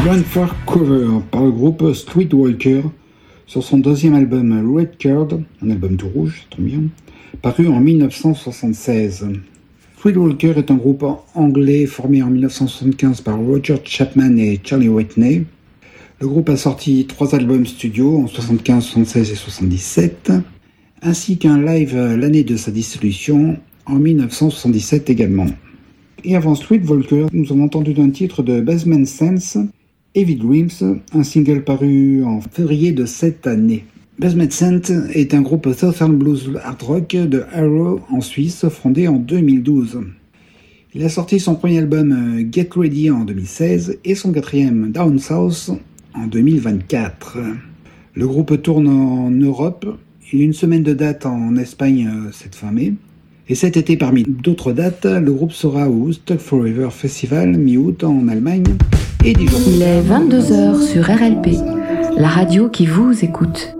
Fanfare Cover par le groupe Streetwalker sur son deuxième album Red Card, un album tout rouge, ça tombe bien, paru en 1976. Streetwalker est un groupe anglais formé en 1975 par Roger Chapman et Charlie Whitney. Le groupe a sorti 3 albums studio en 75, 76 et 77, ainsi qu'un live l'année de sa dissolution en 1977 également. Et avant Streetwalker, nous avons entendu un titre de Basement Sense, Heavy Dreams, un single paru en février de cette année. Basement Sense est un groupe Southern Blues Hard Rock de Harrow en Suisse, fondé en 2012. Il a sorti son premier album Get Ready en 2016 et son quatrième Down South en 2024. Le groupe tourne en Europe, il y a une semaine de date en Espagne cette fin mai. Et cet été, parmi d'autres dates, le groupe sera au Woodstock Forever Festival, mi-août en Allemagne. Et 10 jours Il est 22h sur RLP, la radio qui vous écoute.